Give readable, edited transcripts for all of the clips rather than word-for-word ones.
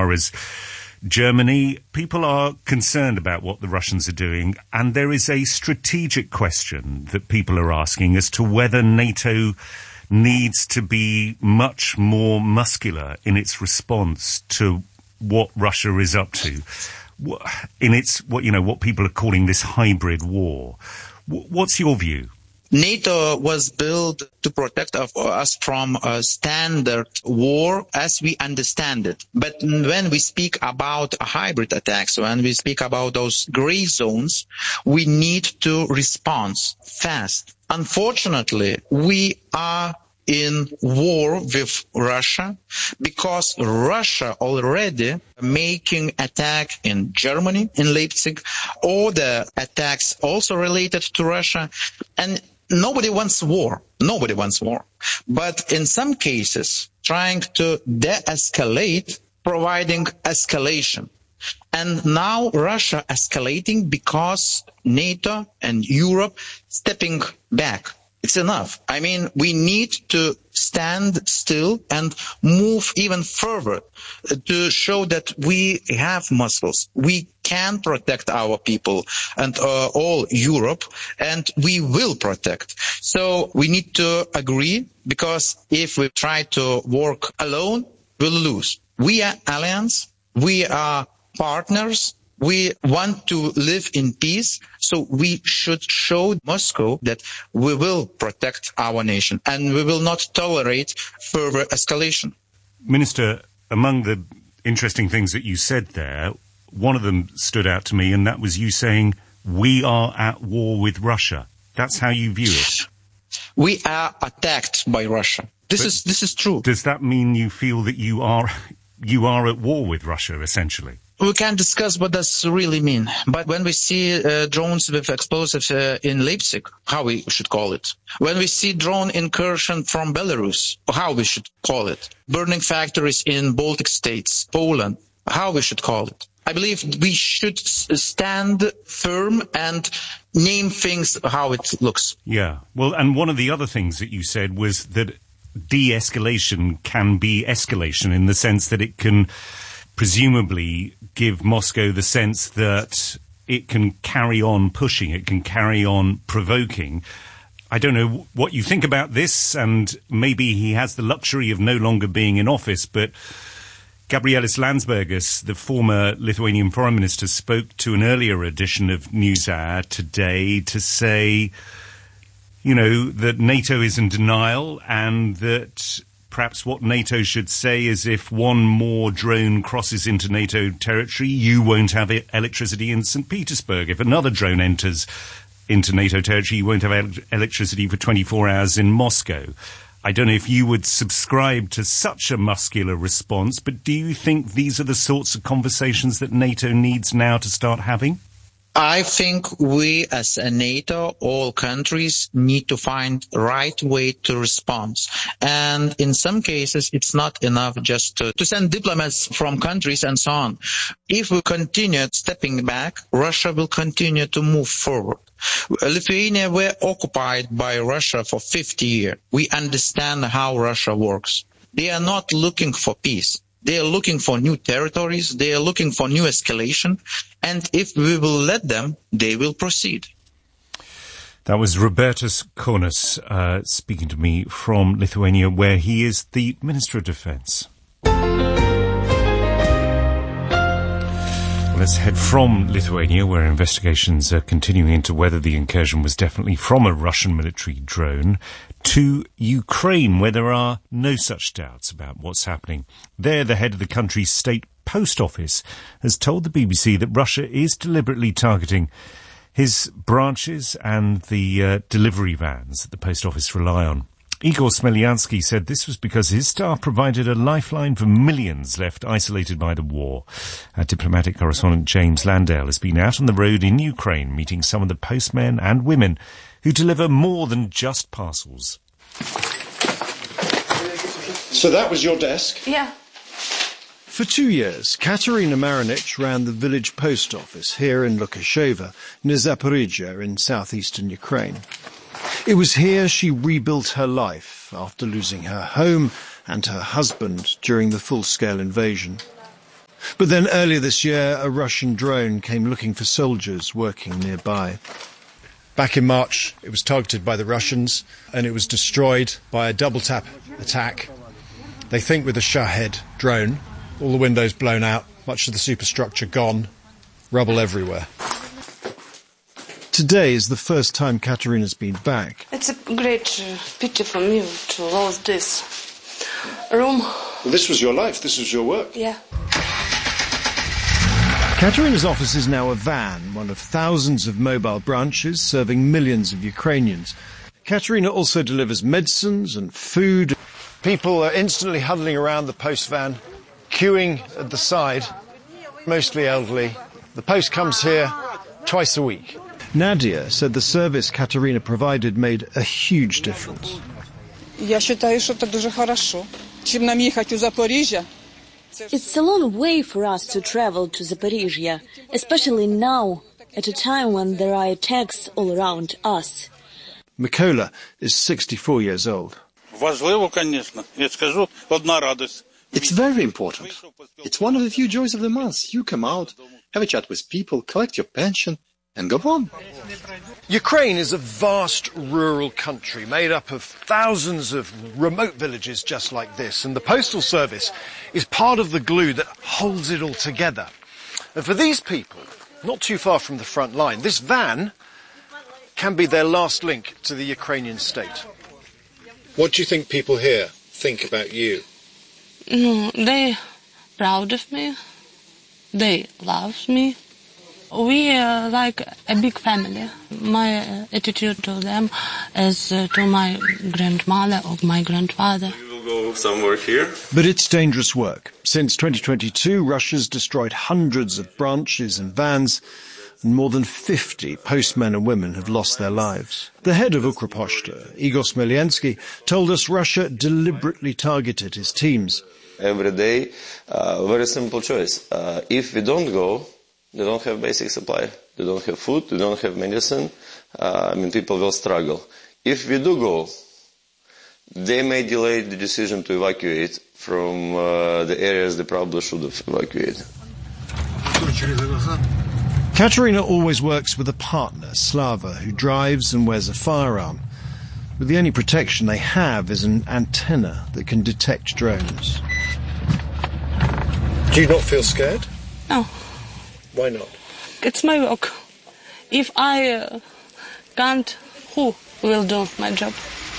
far as Germany. People are concerned about what the Russians are doing, and there is a strategic question that people are asking as to whether NATO needs to be much more muscular in its response to what Russia is up to, in its what people are calling this hybrid war. What's your view? NATO was built to protect us from a standard war as we understand it. But when we speak about hybrid attacks, when we speak about those gray zones, we need to respond fast. Unfortunately, we are in war with Russia because Russia already making attack in Germany, in Leipzig, or the attacks also related to Russia. And nobody wants war. Nobody wants war. But in some cases, trying to de-escalate, providing escalation. And now Russia escalating because NATO and Europe stepping back. It's enough. I mean, we need to stand still and move even further to show that we have muscles. We can protect our people and all Europe, and we will protect. So we need to agree, because if we try to work alone, we'll lose. We are alliance. We are partners. We want to live in peace, so we should show Moscow that we will protect our nation and we will not tolerate further escalation. Minister, among the interesting things that you said there, one of them stood out to me, and that was you saying, we are at war with Russia. That's how you view it. We are attacked by Russia. This is true. Does that mean you feel that you are at war with Russia, essentially? We can discuss what does really mean. But when we see drones with explosives in Leipzig, how we should call it. When we see drone incursion from Belarus, how we should call it. Burning factories in Baltic states, Poland, how we should call it. I believe we should stand firm and name things how it looks. Yeah. Well, and one of the other things that you said was that de-escalation can be escalation, in the sense that it can presumably give Moscow the sense that it can carry on pushing, it can carry on provoking. I don't know what you think about this, and maybe he has the luxury of no longer being in office, but Gabrielius Landsbergis, the former Lithuanian foreign minister, spoke to an earlier edition of NewsHour today to say, that NATO is in denial, and that perhaps what NATO should say is, if one more drone crosses into NATO territory, you won't have electricity in St. Petersburg. If another drone enters into NATO territory, you won't have electricity for 24 hours in Moscow. I don't know if you would subscribe to such a muscular response, but do you think these are the sorts of conversations that NATO needs now to start having? I think we as a NATO, all countries, need to find the right way to respond. And in some cases, it's not enough just to send diplomats from countries and so on. If we continue stepping back, Russia will continue to move forward. Lithuania were occupied by Russia for 50 years. We understand how Russia works. They are not looking for peace. They are looking for new territories. They are looking for new escalation. And if we will let them, they will proceed. That was Robertas Kaunas speaking to me from Lithuania, where he is the Minister of Defence. Let's head from Lithuania, where investigations are continuing into whether the incursion was definitely from a Russian military drone, to Ukraine, where there are no such doubts about what's happening. There, the head of the country's state post office has told the BBC that Russia is deliberately targeting his branches and the delivery vans that the post office rely on. Igor Smeliansky said this was because his staff provided a lifeline for millions left isolated by the war. Our diplomatic correspondent James Landale has been out on the road in Ukraine meeting some of the postmen and women who deliver more than just parcels. So that was your desk? Yeah. For 2 years, Katerina Marinich ran the village post office here in Lukasheva, near Zaporizhia in southeastern Ukraine. It was here she rebuilt her life after losing her home and her husband during the full-scale invasion. But then earlier this year, a Russian drone came looking for soldiers working nearby. Back in March, it was targeted by the Russians and it was destroyed by a double-tap attack. They think with a Shahed drone, all the windows blown out, much of the superstructure gone, rubble everywhere. Today is the first time Katerina's been back. It's a great pity for me to lose this room. Well, this was your life, this was your work. Yeah. Katerina's office is now a van, one of thousands of mobile branches serving millions of Ukrainians. Katerina also delivers medicines and food. People are instantly huddling around the post van, queuing at the side, mostly elderly. The post comes here twice a week. Nadia said the service Katerina provided made a huge difference. Я считаю, что это дуже хорошо. Чем нам ехать в Запоріжжя? It's a long way for us to travel to Zaporizhia, especially now, at a time when there are attacks all around us. Mykola is 64 years old. Важливо, конечно. Я скажу, одна радость. It's very important. It's one of the few joys of the month. You come out, have a chat with people, collect your pension, and go home. Ukraine is a vast rural country made up of thousands of remote villages just like this, and the postal service is part of the glue that holds it all together. And for these people, not too far from the front line, this van can be their last link to the Ukrainian state. What do you think people here think about you? They proud of me. They love me. We are like a big family. My attitude to them is to my grandmother or my grandfather. We will go somewhere here. But it's dangerous work. Since 2022, Russia's destroyed hundreds of branches and vans, and more than 50 postmen and women have lost their lives. The head of Ukroposhta, Igor Smeliensky, told us Russia deliberately targeted his teams. Every day, very simple choice. If we don't go, they don't have basic supply. They don't have food. They don't have medicine. People will struggle. If we do go, they may delay the decision to evacuate from the areas they probably should have evacuated. Katerina always works with a partner, Slava, who drives and wears a firearm. But the only protection they have is an antenna that can detect drones. Do you not feel scared? No. Why not? It's my work. If I can't, who will do my job?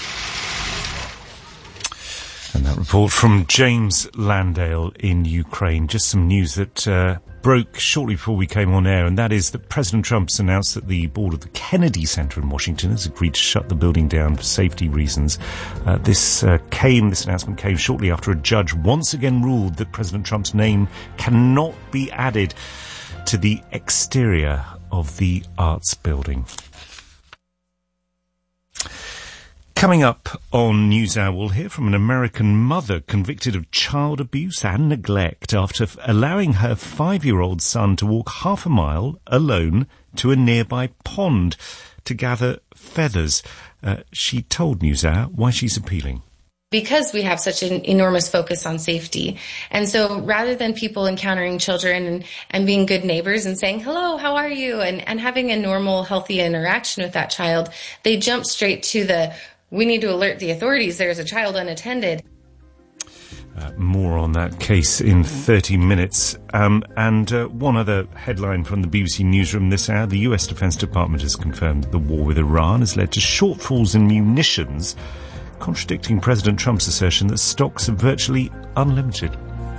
And that report from James Landale in Ukraine. Just some news that broke shortly before we came on air, and that is that President Trump's announced that the board of the Kennedy Center in Washington has agreed to shut the building down for safety reasons. This announcement came shortly after a judge once again ruled that President Trump's name cannot be added to the exterior of the arts building. Coming up on NewsHour, we'll hear from an American mother convicted of child abuse and neglect after allowing her 5-year-old son to walk half a mile alone to a nearby pond to gather feathers. She told NewsHour why she's appealing. Because we have such an enormous focus on safety. And so rather than people encountering children and being good neighbors and saying, hello, how are you? And having a normal, healthy interaction with that child, they jump straight to we need to alert the authorities, there's a child unattended. More on that case in 30 minutes. And one other headline from the BBC Newsroom this hour. The US Defense Department has confirmed that the war with Iran has led to shortfalls in munitions, contradicting President Trump's assertion that stocks are virtually unlimited.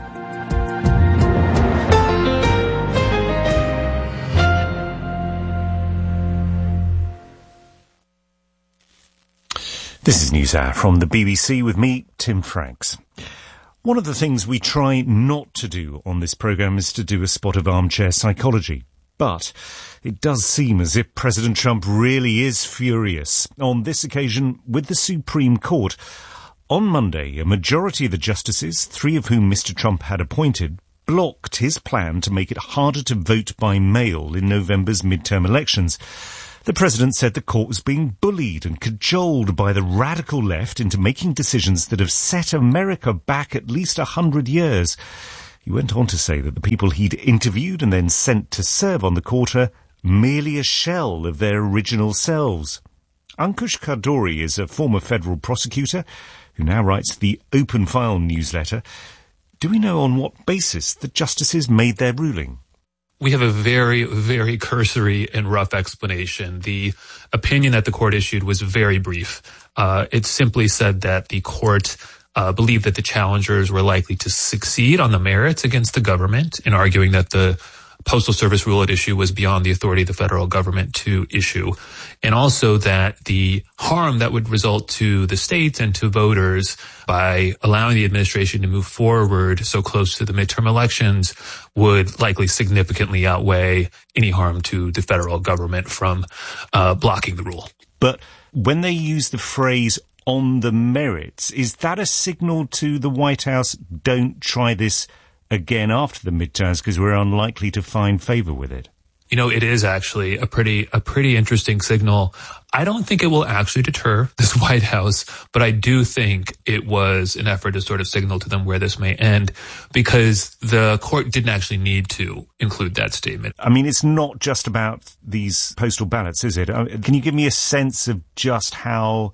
This is NewsHour from the BBC with me, Tim Franks. One of the things we try not to do on this programme is to do a spot of armchair psychology. But it does seem as if President Trump really is furious, on this occasion with the Supreme Court. On Monday, a majority of the justices, 3 of whom Mr. Trump had appointed, blocked his plan to make it harder to vote by mail in November's midterm elections. The president said the court was being bullied and cajoled by the radical left into making decisions that have set America back at least 100 years. He went on to say that the people he'd interviewed and then sent to serve on the court are merely a shell of their original selves. Ankush Khardori is a former federal prosecutor who now writes the Open File newsletter. Do we know on what basis the justices made their ruling? We have a very, very cursory and rough explanation. The opinion that the court issued was very brief. It simply said that the court believed that the challengers were likely to succeed on the merits against the government in arguing that the Postal Service rule at issue was beyond the authority of the federal government to issue, and also that the harm that would result to the states and to voters by allowing the administration to move forward so close to the midterm elections would likely significantly outweigh any harm to the federal government from blocking the rule. But when they use the phrase on the merits, is that a signal to the White House, don't try this again after the midterms because we're unlikely to find favor with it? You know, it is actually a pretty interesting signal. I don't think it will actually deter this White House, but I do think it was an effort to sort of signal to them where this may end, because the court didn't actually need to include that statement. I mean, it's not just about these postal ballots, is it? Can you give me a sense of just how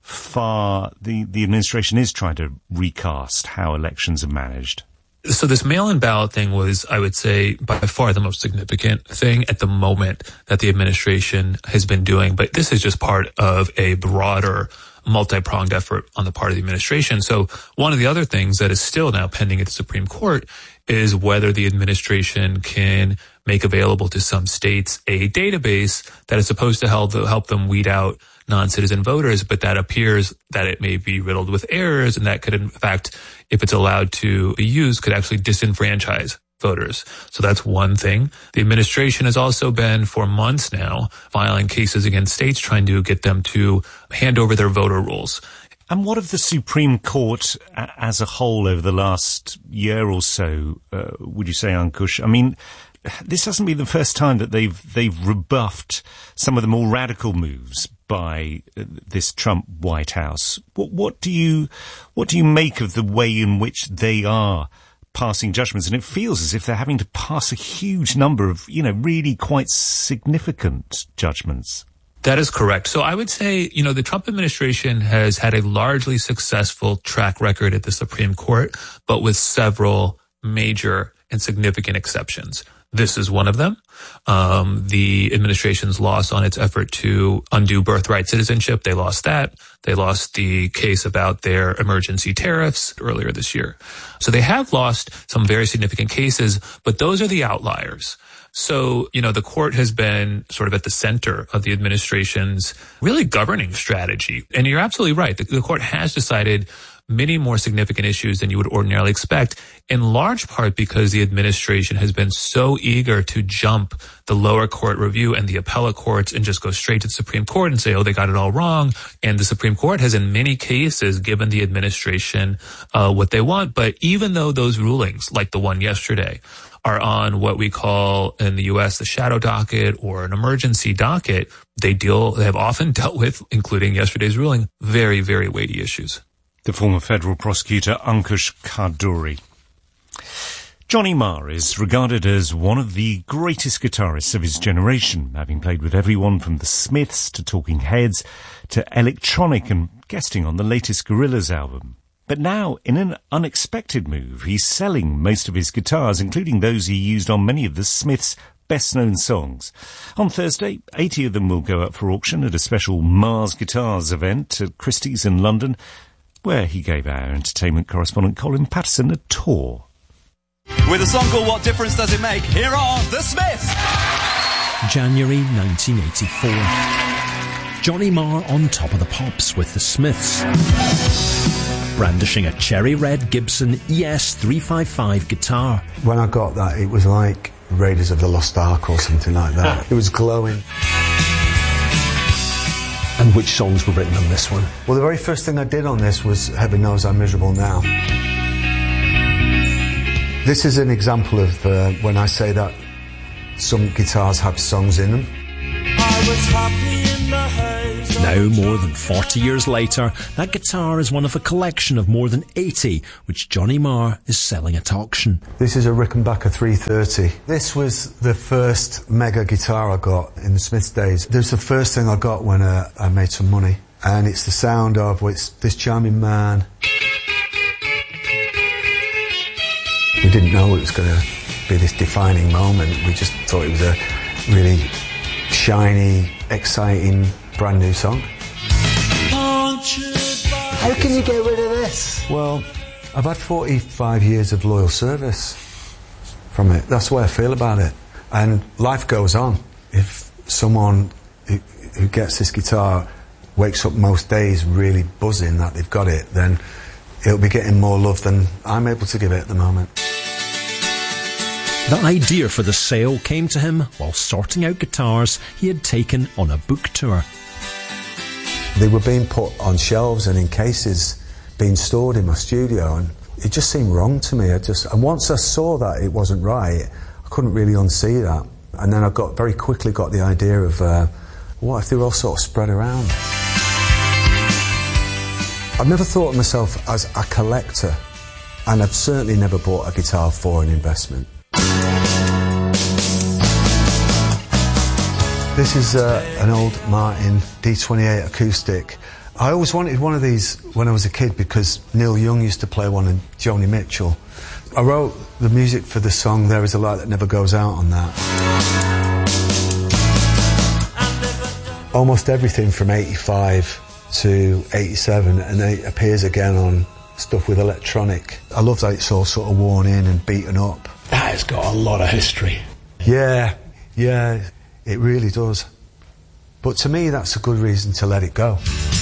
far the administration is trying to recast how elections are managed? So this mail-in ballot thing was, I would say, by far the most significant thing at the moment that the administration has been doing. But this is just part of a broader multi-pronged effort on the part of the administration. So one of the other things that is still now pending at the Supreme Court is whether the administration can make available to some states a database that is supposed to help them weed out non-citizen voters, but that appears that it may be riddled with errors, and that could, in fact, if it's allowed to be used, could actually disenfranchise voters. So that's one thing. The administration has also been, for months now, filing cases against states trying to get them to hand over their voter rolls. And what of the Supreme Court as a whole over the last year or so, would you say, Ankush? I mean, this hasn't been the first time that they've rebuffed some of the more radical moves by this Trump White House. What do you make of the way in which they are passing judgments? And it feels as if they're having to pass a huge number of, really quite significant judgments. That is correct. So I would say, the Trump administration has had a largely successful track record at the Supreme Court, but with several major and significant exceptions. This is one of them. The administration's loss on its effort to undo birthright citizenship. They lost that. They lost the case about their emergency tariffs earlier this year. So they have lost some very significant cases, but those are the outliers. So, the court has been sort of at the center of the administration's really governing strategy. And you're absolutely right. The court has decided many more significant issues than you would ordinarily expect, in large part because the administration has been so eager to jump the lower court review and the appellate courts and just go straight to the Supreme Court and say, oh, they got it all wrong. And the Supreme Court has in many cases given the administration what they want. But even though those rulings, like the one yesterday, are on what we call in the U.S. the shadow docket or an emergency docket, they have often dealt with, including yesterday's ruling, very, very weighty issues. The former federal prosecutor Ankush Khardori. Johnny Marr is regarded as one of the greatest guitarists of his generation, having played with everyone from the Smiths to Talking Heads to electronic and guesting on the latest Gorillaz album. But now, in an unexpected move, he's selling most of his guitars, including those he used on many of the Smiths' best-known songs. On Thursday, 80 of them will go up for auction at a special Mars Guitars event at Christie's in London, where he gave our entertainment correspondent Colin Patterson a tour. With a song called What Difference Does It Make, here are The Smiths! January 1984. Johnny Marr on Top of the Pops with The Smiths, brandishing a cherry red Gibson ES355 guitar. When I got that, it was like Raiders of the Lost Ark or something like that. It was glowing. And which songs were written on this one? Well, the very first thing I did on this was Heaven Knows I'm Miserable Now. This is an example of when I say that some guitars have songs in them. I was happy in the haze Now, more than 40 years later, that guitar is one of a collection of more than 80, which Johnny Marr is selling at auction. This is a Rickenbacker 330. This was the first mega guitar I got in the Smiths days. It was the first thing I got when I made some money. And it's the sound of this charming man. We didn't know it was going to be this defining moment. We just thought it was a really shiny, exciting, brand new song. How can you get rid of this? Well, I've had 45 years of loyal service from it. That's the way I feel about it. And life goes on. If someone who gets this guitar wakes up most days really buzzing that they've got it, then it'll be getting more love than I'm able to give it at the moment. The idea for the sale came to him while sorting out guitars he had taken on a book tour. They were being put on shelves and in cases being stored in my studio, and it just seemed wrong to me. And once I saw that it wasn't right, I couldn't really unsee that. And then I very quickly got the idea of what if they were all sort of spread around? I've never thought of myself as a collector, and I've certainly never bought a guitar for an investment. This is an old Martin D28 acoustic. I always wanted one of these when I was a kid because Neil Young used to play one and Joni Mitchell. I wrote the music for the song There Is a Light That Never Goes Out on that. Almost everything from 85 to 87, and then it appears again on stuff with electronic. I love that it's all sort of worn in and beaten up. That has got a lot of history. Yeah, it really does. But to me, that's a good reason to let it go.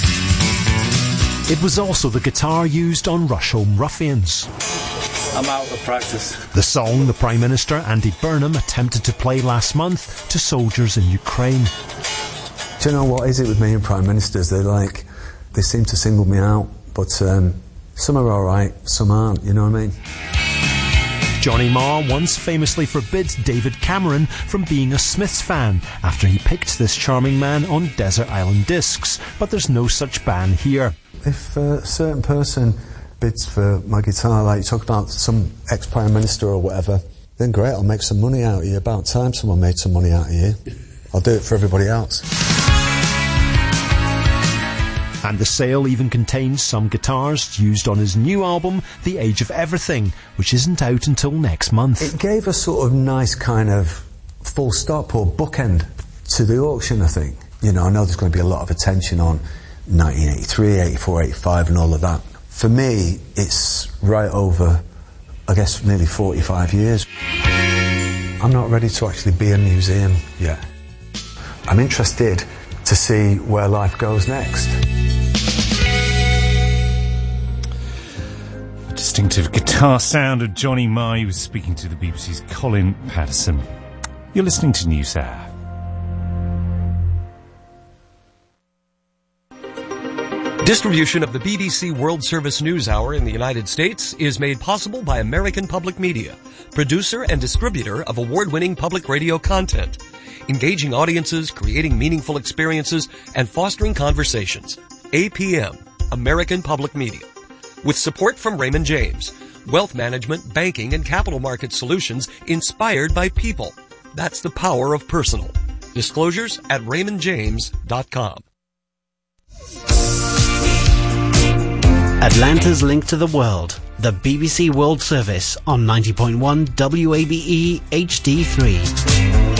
It was also the guitar used on Rusholme Ruffians. I'm out of practice. The song the Prime Minister, Andy Burnham, attempted to play last month to soldiers in Ukraine. Do you know what is it with me and Prime Ministers? They seem to single me out, but some are alright, some aren't, you know what I mean? Johnny Marr once famously forbid David Cameron from being a Smiths fan after he picked this charming man on Desert Island Discs, but there's no such ban here. If a certain person bids for my guitar, like you talk about some ex-Prime Minister or whatever, then great, I'll make some money out of you. About time someone made some money out of you. I'll do it for everybody else. And the sale even contains some guitars used on his new album, The Age of Everything, which isn't out until next month. It gave a sort of nice kind of full stop or bookend to the auction, I think. You know, I know there's going to be a lot of attention on 1983, 84, 85 and all of that. For me, it's right over, I guess, nearly 45 years. I'm not ready to actually be a museum yet. I'm interested to see where life goes next. The distinctive guitar sound of Johnny Marr. He was speaking to the BBC's Colin Patterson. You're listening to NewsHour. Distribution of the BBC World Service News Hour in the United States is made possible by American Public Media, producer and distributor of award-winning public radio content, engaging audiences, creating meaningful experiences, and fostering conversations. APM, American Public Media. With support from Raymond James, wealth management, banking, and capital market solutions inspired by people. That's the power of personal. Disclosures at raymondjames.com. Atlanta's link to the world. The BBC World Service on 90.1 WABE HD3.